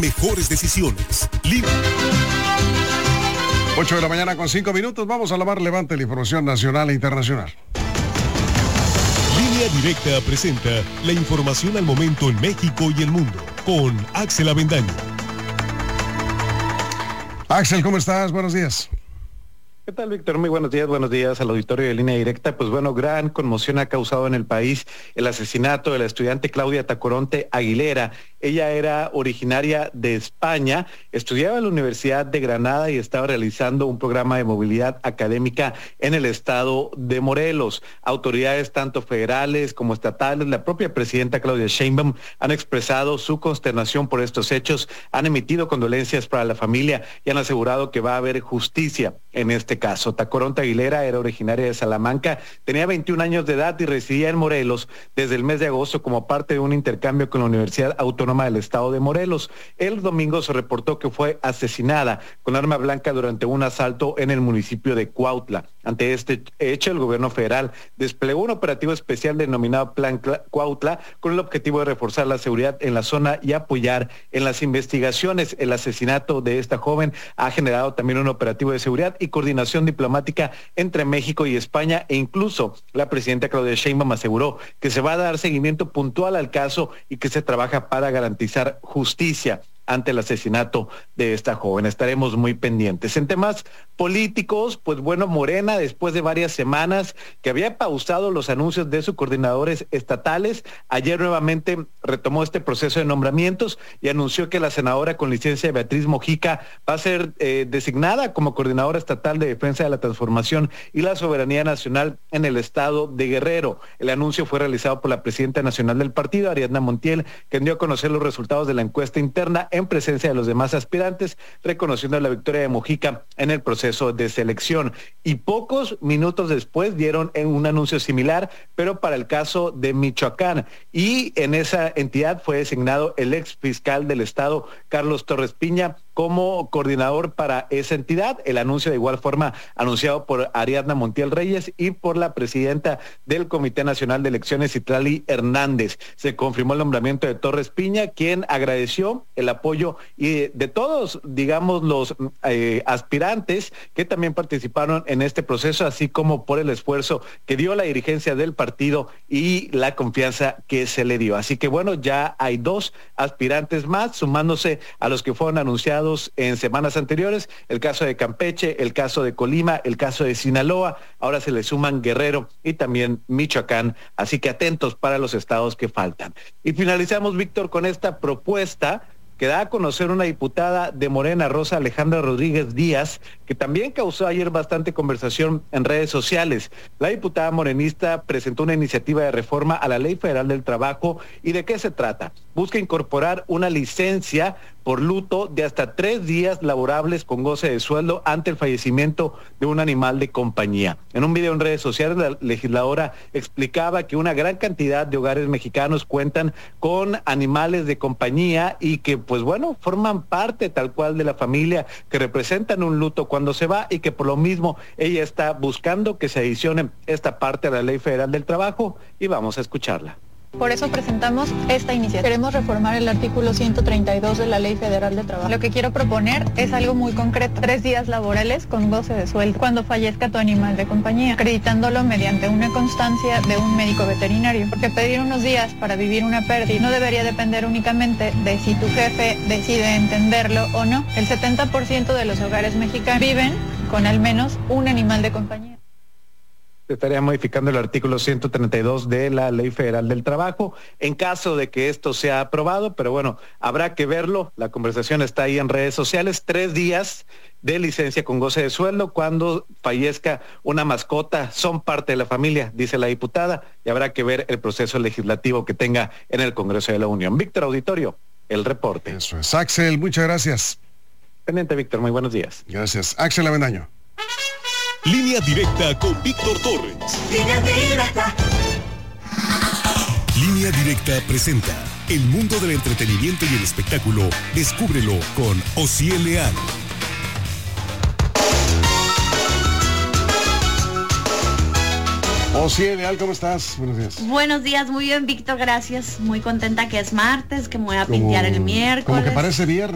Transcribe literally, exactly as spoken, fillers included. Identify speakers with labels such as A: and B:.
A: mejores decisiones. Línea.
B: ocho de la mañana con cinco minutos. Vamos a la más relevante de la información nacional e internacional.
A: Línea Directa presenta la información al momento en México y el mundo con Axel Avendaño.
B: Axel, ¿cómo estás? Buenos días.
C: ¿Qué tal, Víctor? Muy buenos días, buenos días al auditorio de Línea Directa. Pues bueno, gran conmoción ha causado en el país el asesinato de la estudiante Claudia Tacoronte Aguilera. Ella era originaria de España, estudiaba en la Universidad de Granada y estaba realizando un programa de movilidad académica en el estado de Morelos. Autoridades tanto federales como estatales, la propia presidenta Claudia Sheinbaum han expresado su consternación por estos hechos, han emitido condolencias para la familia y han asegurado que va a haber justicia en este caso. Tacoronte Aguilera era originaria de Salamanca, tenía veintiún años de edad y residía en Morelos desde el mes de agosto como parte de un intercambio con la Universidad Autónoma del Estado de Morelos. El domingo se reportó que fue asesinada con arma blanca durante un asalto en el municipio de Cuautla. Ante este hecho, el gobierno federal desplegó un operativo especial denominado Plan Cuautla con el objetivo de reforzar la seguridad en la zona y apoyar en las investigaciones. El asesinato de esta joven ha generado también un operativo de seguridad y coordinación diplomática entre México y España, e incluso la presidenta Claudia Sheinbaum aseguró que se va a dar seguimiento puntual al caso y que se trabaja para garantizar justicia ante el asesinato de esta joven. Estaremos muy pendientes. En temas políticos, pues bueno, Morena, después de varias semanas que había pausado los anuncios de sus coordinadores estatales, ayer nuevamente retomó este proceso de nombramientos y anunció que la senadora con licencia Beatriz Mojica va a ser eh, designada como coordinadora estatal de defensa de la transformación y la soberanía nacional en el estado de Guerrero. El anuncio fue realizado por la presidenta nacional del partido, Ariadna Montiel, quien dio a conocer los resultados de la encuesta interna en presencia de los demás aspirantes, reconociendo la victoria de Mojica en el proceso de selección. Y pocos minutos después dieron en un anuncio similar, pero para el caso de Michoacán. Y en esa entidad fue designado el ex fiscal del estado, Carlos Torres Piña, como coordinador para esa entidad. El anuncio de igual forma anunciado por Ariadna Montiel Reyes y por la presidenta del Comité Nacional de Elecciones, Citlali Hernández. Se confirmó el nombramiento de Torres Piña, quien agradeció el apoyo y de todos, digamos, los eh, aspirantes que también participaron en este proceso, así como por el esfuerzo que dio la dirigencia del partido y la confianza que se le dio. Así que bueno, ya hay dos aspirantes más, sumándose a los que fueron anunciados en semanas anteriores, el caso de Campeche, el caso de Colima, el caso de Sinaloa, ahora se le suman Guerrero y también Michoacán, así que atentos para los estados que faltan. Y finalizamos, Víctor, con esta propuesta que da a conocer una diputada de Morena, Rosa Alejandra Rodríguez Díaz, que también causó ayer bastante conversación en redes sociales. La diputada morenista presentó una iniciativa de reforma a la Ley Federal del Trabajo. ¿Y de qué se trata? Busca incorporar una licencia por luto de hasta tres días laborables con goce de sueldo ante el fallecimiento de un animal de compañía. En un video en redes sociales, la legisladora explicaba que una gran cantidad de hogares mexicanos cuentan con animales de compañía y que, pues bueno, forman parte tal cual de la familia, que representan un luto cuando se va, y que por lo mismo ella está buscando que se adicione esta parte a la Ley Federal del Trabajo, y vamos a escucharla.
D: Por eso presentamos esta iniciativa. Queremos reformar el artículo ciento treinta y dos de la Ley Federal de Trabajo. Lo que quiero proponer es algo muy concreto. Tres días laborales con goce de sueldo cuando fallezca tu animal de compañía, acreditándolo mediante una constancia de un médico veterinario. Porque pedir unos días para vivir una pérdida no debería depender únicamente de si tu jefe decide entenderlo o no. El setenta por ciento de los hogares mexicanos viven con al menos un animal de compañía.
C: Se estaría modificando el artículo ciento treinta y dos de la Ley Federal del Trabajo en caso de que esto sea aprobado, pero bueno, habrá que verlo. La conversación está ahí en redes sociales. Tres días de licencia con goce de sueldo cuando fallezca una mascota, son parte de la familia, dice la diputada, y habrá que ver el proceso legislativo que tenga en el Congreso de la Unión. Víctor, auditorio, el reporte.
B: Eso es. Axel, muchas gracias.
C: Pendiente, Víctor, muy buenos días.
B: Gracias. Axel Avendaño.
A: Línea Directa con Víctor Torres.
E: Línea Directa.
A: Línea Directa presenta el mundo del entretenimiento y el espectáculo. Descúbrelo con Osiel Leal.
B: Osiel Leal, ¿cómo estás? Buenos días.
F: Buenos días, muy bien, Víctor, gracias. Muy contenta que es martes, que me voy a pintear el miércoles.
B: Como que parece viernes.